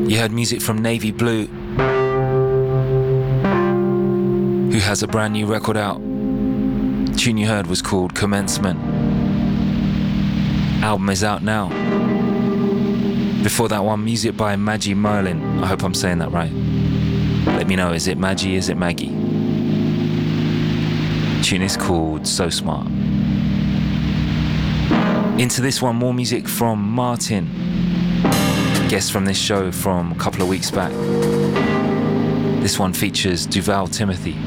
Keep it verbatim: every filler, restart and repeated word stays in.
You heard music from Navy Blue, who has a brand new record out. The tune you heard was called Commencement. Album is out now. Before that one, music by Maggie Merlin. I hope I'm saying that right. Let me know, is it Maggie, is it Maggie? The tune is called So Smart. Into this one, more music from Martin, guest from this show from a couple of weeks back. This one features Duval Timothy.